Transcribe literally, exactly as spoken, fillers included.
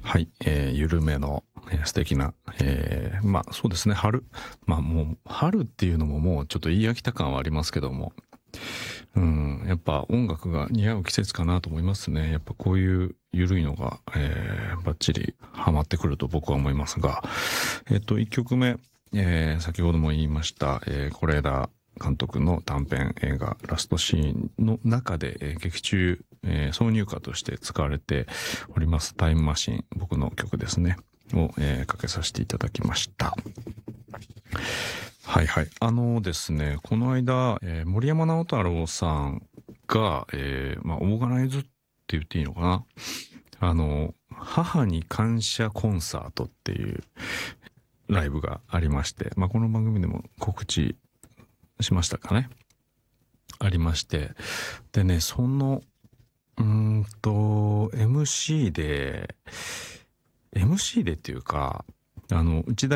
はい、えー、緩めの、えー素敵な、えーまあそうですね、春。まあもう、春っていうのももうちょっと言い飽きた感はありますけども、うん、やっぱ音楽が似合う季節かなと思いますね。やっぱこういう緩いのが、えー、バッチリハマってくると僕は思いますが、えっと、いっきょくめ、えー先ほども言いました、えー、是枝監督の短編映画ラストシーンの中で、えー劇中、えー挿入歌として使われておりますタイムマシン、僕の曲ですね、を、えーかけさせていただきました。はいはい。あのですね、この間、えー森山直太朗さんが、えーまあ、オーガナイズって言っていいのかな、あの、母に感謝コンサートっていうライブがありまして、まあ、この番組でも告知しましたかね。ありまして。でね、その、うーんと、エムシー で、エムシー でっていうか、あの、内田